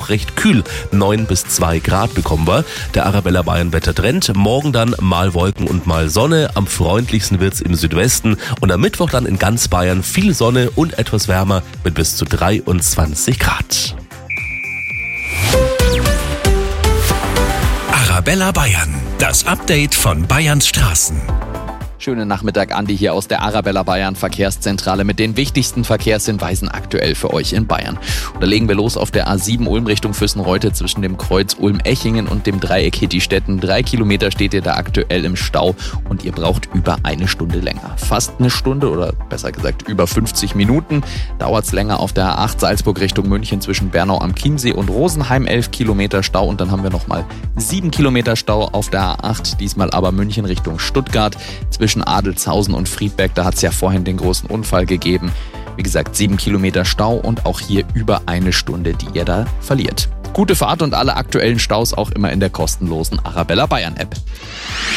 noch recht kühl. 9 bis 2 Grad bekommen wir. Der Arabella Bayern Wettertrend. Morgen dann mal Wolken und mal Sonne. Am freundlichsten wird's im Südwesten. Und am Mittwoch dann in ganz Bayern viel Sonne und etwas wärmer mit bis zu 23 Grad. Arabella Bayern, das Update von Bayerns Straßen. Schönen Nachmittag, Andi hier aus der Arabella Bayern Verkehrszentrale mit den wichtigsten Verkehrshinweisen aktuell für euch in Bayern. Und da legen wir los auf der A7 Ulm Richtung Füssen-Reute zwischen dem Kreuz Ulm-Echingen und dem Dreieck Hittistetten. 3 Kilometer steht ihr da aktuell im Stau und ihr braucht über eine Stunde länger. Fast eine Stunde oder besser gesagt über 50 Minuten dauert's länger auf der A8 Salzburg Richtung München zwischen Bernau am Chiemsee und Rosenheim. 11 Kilometer Stau und dann haben wir nochmal 7 Kilometer Stau auf der A8, diesmal aber München Richtung Stuttgart zwischen Adelzhausen und Friedberg, da hat es ja vorhin den großen Unfall gegeben. Wie gesagt, 7 Kilometer Stau und auch hier über eine Stunde, die ihr da verliert. Gute Fahrt und alle aktuellen Staus auch immer in der kostenlosen Arabella Bayern App.